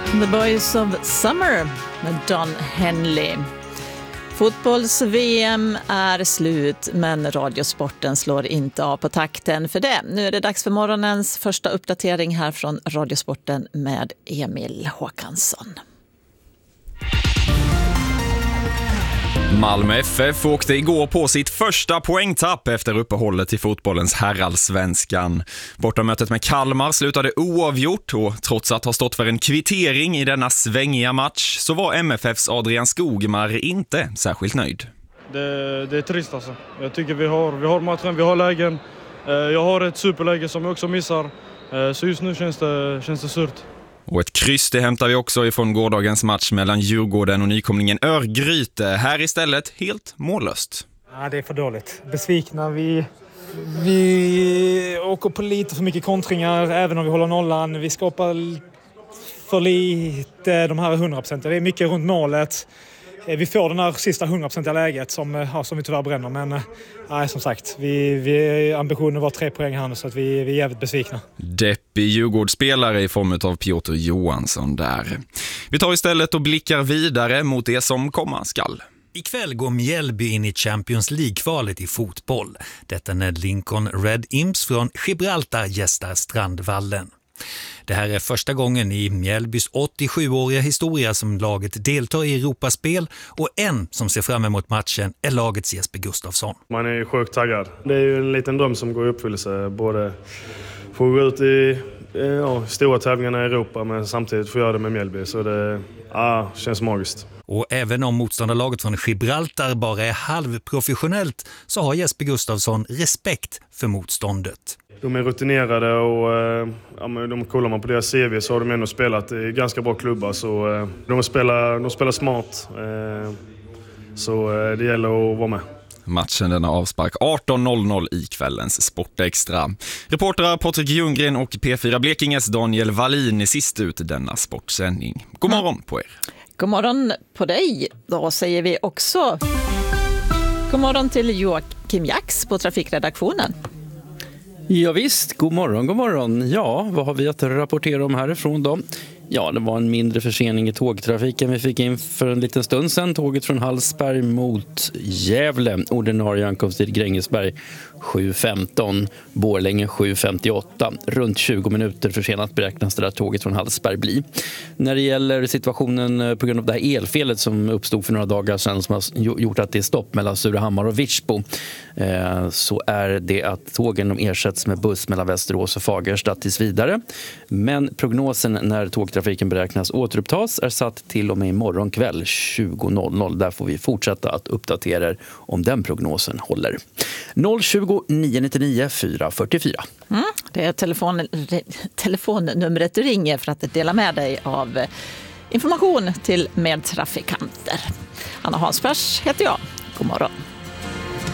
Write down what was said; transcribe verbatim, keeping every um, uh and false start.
The Boys of Summer med Don Henley. Fotbolls-V M är slut, men Radiosporten slår inte av på takten för det. Nu är det dags för morgonens första uppdatering här från Radiosporten med Emil Håkansson. Malmö F F åkte igår på sitt första poängtapp efter uppehållet i fotbollens herrallsvenskan. Bortamötet med Kalmar slutade oavgjort och trots att ha stått för en kvittering i denna svängiga match så var M F F:s Adrian Skogmar inte särskilt nöjd. Det, det är trist alltså. Jag tycker vi har, vi har matchen, vi har lägen. Jag har ett superläge som jag också missar. Så just nu känns det, känns det surt. Och ett kryss det hämtar vi också ifrån gårdagens match mellan Djurgården och nykomlingen Örgryte. Här istället helt mållöst. Ja, det är för dåligt. Besvikna. Vi, vi åker på lite för mycket kontringar även om vi håller nollan. Vi skapar för lite de här hundra procent. Det är mycket runt målet. Vi får den här sista hundra procent läget som, ja, som vi tyvärr bränner. Men nej, som sagt, vi, vi, ambitionen var tre poäng här så att vi, vi är jävligt besvikna. Deppig Djurgårdsspelare i form av Piotr Johansson där. Vi tar istället och blickar vidare mot det som komma skall. Ikväll går Mjällby in i Champions League-kvalet i fotboll. Detta när Lincoln Red Imps från Gibraltar gästar Strandvallen. Det här är första gången i Mjällbys åttiosjuåriga historia som laget deltar i Europaspel och en som ser fram emot matchen är lagets Jesper Gustafsson. Man är sjukt taggad. Det är ju en liten dröm som går i uppfyllelse. Både få gå ut i ja, stora tävlingarna i Europa men samtidigt få göra det med Mjällby. Så det ja, känns magiskt. Och även om motståndarlaget från Gibraltar bara är halvprofessionellt så har Jesper Gustafsson respekt för motståndet. De är rutinerade och ja, men de kollar man på deras C V så har de ändå spelat i ganska bra klubbar. Så de spelar, de spelar smart. Så det gäller att vara med. Matchen den är avspark arton noll noll i kvällens Sportextra. Reportrar Patrik Ljunggren och P fyra Blekinges Daniel Wallin är sist ut denna sportsändning. God morgon på er. God morgon på dig. Då säger vi också god morgon till Joakim Jax på trafikredaktionen. Ja visst, god morgon, god morgon. Ja, vad har vi att rapportera om härifrån då? Ja, det var en mindre försening i tågtrafiken vi fick in för en liten stund sedan. Tåget från Hallsberg mot Gävle, ordinarie ankomsttid Grängesberg sju femton, Borlänge sju femtioåtta. Runt tjugo minuter försenat beräknas det där tåget från Hallsberg bli. När det gäller situationen på grund av det här elfelet som uppstod för några dagar sedan som har gjort att det är stopp mellan Surahammar och Virsbo eh, så är det att tågen de ersätts med buss mellan Västerås och Fagersta tills vidare. Men prognosen när tågtrafiken beräknas återupptas är satt till och med imorgon kväll tjugo noll noll. Där får vi fortsätta att uppdatera om den prognosen håller. noll tjugo nio nittionio fyra fyrtiofyra. Mm, det är telefon, telefonnumret du ringer för att dela med dig av information till medtrafikanter. Anna Hansfors heter jag. God morgon.